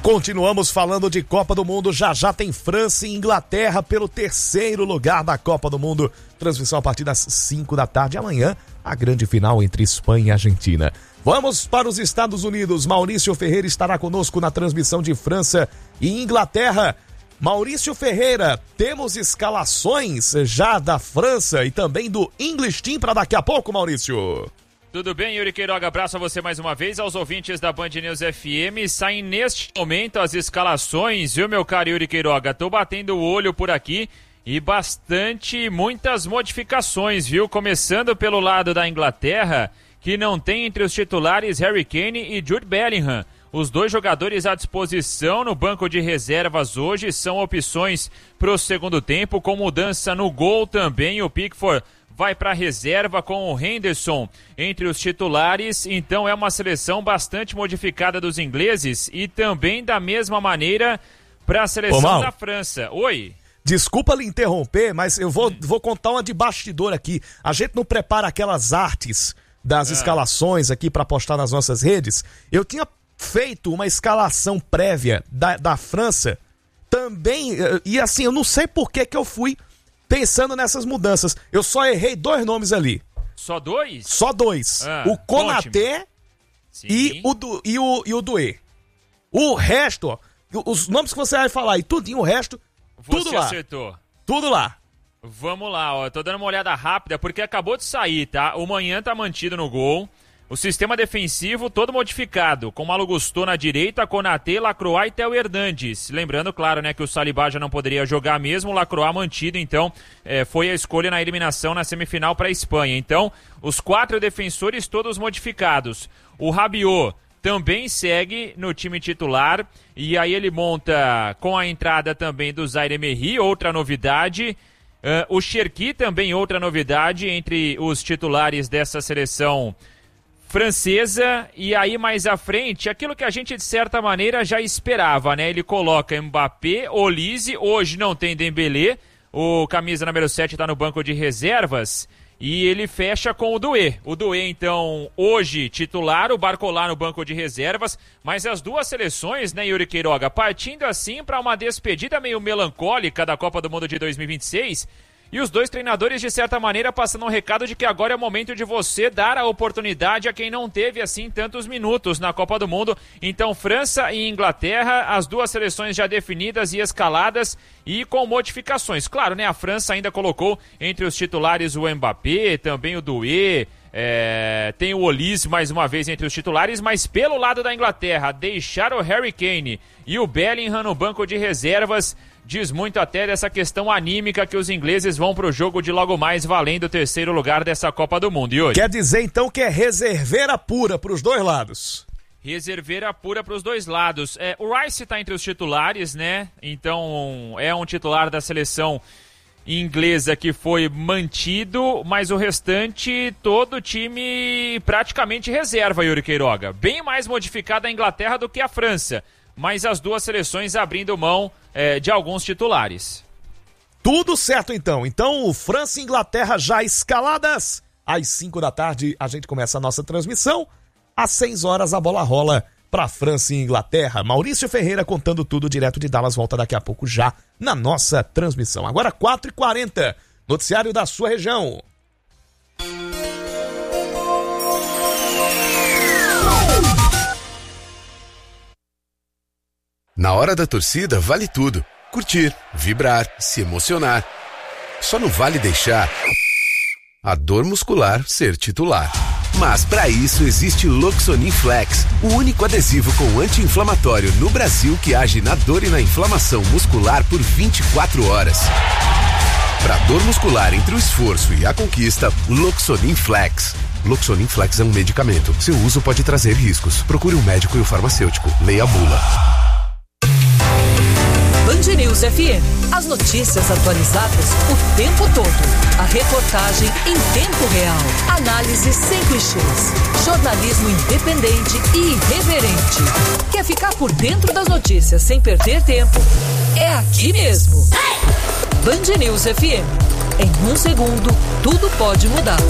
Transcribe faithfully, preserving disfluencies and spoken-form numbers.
Continuamos falando de Copa do Mundo, já já tem França e Inglaterra pelo terceiro lugar da Copa do Mundo. Transmissão a partir das cinco da tarde. Amanhã, a grande final entre Espanha e Argentina. Vamos para os Estados Unidos. Maurício Ferreira estará conosco na transmissão de França e Inglaterra. Maurício Ferreira, temos escalações já da França e também do English Team para daqui a pouco, Maurício. Tudo bem, Yuri Queiroga? Abraço a você mais uma vez, aos ouvintes da Band News F M. Saem neste momento as escalações, viu, meu caro Yuri Queiroga? Tô batendo o olho por aqui e bastante, muitas modificações, viu? Começando pelo lado da Inglaterra, que não tem entre os titulares Harry Kane e Jude Bellingham. Os dois jogadores à disposição no banco de reservas hoje são opções para o segundo tempo, com mudança no gol também. O Pickford vai para a reserva com o Henderson entre os titulares, então é uma seleção bastante modificada dos ingleses e também da mesma maneira para a seleção Ô, da França. Oi? Desculpa lhe interromper, mas eu vou, hum. vou contar uma de bastidor aqui. A gente não prepara aquelas artes das ah. escalações aqui para postar nas nossas redes. Eu tinha feito uma escalação prévia da, da França também, e assim, eu não sei por que que eu fui pensando nessas mudanças. Eu só errei dois nomes ali. Só dois? Só dois. Ah, o Konaté e o, du, e, o, e o Doué. O resto, ó, os nomes que você vai falar e tudinho, o resto, você tudo lá. Você acertou. Tudo lá. Vamos lá, ó. Tô dando uma olhada rápida porque acabou de sair, tá? O Manhã tá mantido no gol. O sistema defensivo todo modificado, com Malo Gusto na direita, Konaté, Lacroix e Theo Hernandes. Lembrando, claro, né, que o Saliba já não poderia jogar mesmo, o Lacroix mantido, então é, foi a escolha na eliminação na semifinal para a Espanha. Então, os quatro defensores todos modificados. O Rabiot também segue no time titular, e aí ele monta com a entrada também do Zaire Emery, outra novidade. Uh, o Cherki também outra novidade entre os titulares dessa seleção francesa, e aí mais à frente, aquilo que a gente de certa maneira já esperava, né? Ele coloca Mbappé, Olise, hoje não tem Dembélé, o camisa número sete tá no banco de reservas, e ele fecha com o Doué. O Doué, então, hoje titular, o Barcola no banco de reservas, mas as duas seleções, né, Yuri Queiroga, partindo assim para uma despedida meio melancólica da Copa do Mundo de dois mil e vinte e seis, e os dois treinadores, de certa maneira, passando um recado de que agora é o momento de você dar a oportunidade a quem não teve, assim, tantos minutos na Copa do Mundo. Então, França e Inglaterra, as duas seleções já definidas e escaladas e com modificações. Claro, né, a França ainda colocou entre os titulares o Mbappé, também o Doué, é, tem o Olise mais uma vez entre os titulares, mas pelo lado da Inglaterra, deixar o Harry Kane e o Bellingham no banco de reservas diz muito até dessa questão anímica que os ingleses vão pro jogo de logo mais valendo o terceiro lugar dessa Copa do Mundo. E hoje? Quer dizer então que é reserveira pura pros dois lados? Reserveira pura pros dois lados. É, o Rice tá entre os titulares, né? Então é um titular da seleção inglesa que foi mantido, mas o restante todo time praticamente reserva, Yuri Queiroga. Bem mais modificada a Inglaterra do que a França, mas as duas seleções abrindo mão é, de alguns titulares. Tudo certo então. Então, França e Inglaterra já escaladas. Às cinco da tarde a gente começa a nossa transmissão. Às seis horas a bola rola para França e Inglaterra. Maurício Ferreira contando tudo direto de Dallas. Volta daqui a pouco já na nossa transmissão. Agora quatro e quarenta, noticiário da sua região. Na hora da torcida vale tudo. Curtir, vibrar, se emocionar. Só não vale deixar a dor muscular ser titular. Mas para isso existe Loxonin Flex, o único adesivo com anti-inflamatório no Brasil que age na dor e na inflamação muscular por vinte e quatro horas. Para dor muscular entre o esforço e a conquista, Loxonin Flex. Loxonin Flex é um medicamento. Seu uso pode trazer riscos. Procure um médico e o farmacêutico. Leia a bula. Band News F M. As notícias atualizadas o tempo todo. A reportagem em tempo real. Análise sem clichês. Jornalismo independente e irreverente. Quer ficar por dentro das notícias sem perder tempo? É aqui mesmo. Band News F M. Em um segundo, tudo pode mudar.